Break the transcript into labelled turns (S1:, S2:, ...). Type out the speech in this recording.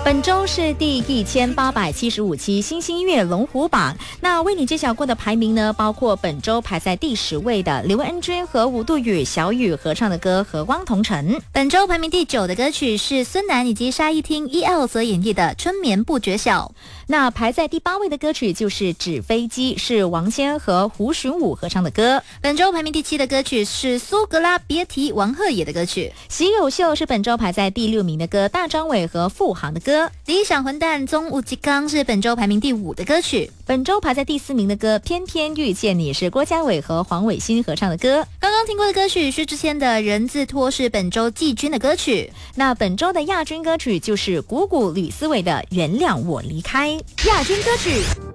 S1: 本周是第1875期星星音乐龙虎榜，那为你揭晓过的排名呢，包括本周排在第10位的刘恩君和吴杜宇、小雨合唱的歌《和光同尘》。
S2: 本周排名第9的歌曲是孙楠以及沙一汀 EL 所演绎的《春眠不觉晓》。
S1: 那排在第8位的歌曲就是《纸飞机》，是王仙和胡寻武合唱的歌。
S2: 本周排名第7的歌曲是苏格拉别提王鹤野的歌曲。
S1: 喜有秀是本周排在第6名的歌，大张伟和付航的歌。
S2: 理想混蛋宗武吉刚是本周排名第5的歌曲。
S1: 本周排在第4名的歌偏偏遇见你是郭嘉伟和黄伟欣合唱的歌。
S2: 刚刚听过的歌曲薛之谦的人字拖是本周季军的歌曲。
S1: 那本周的亚军歌曲就是谷谷吕思伟的原谅我离开。亚军歌曲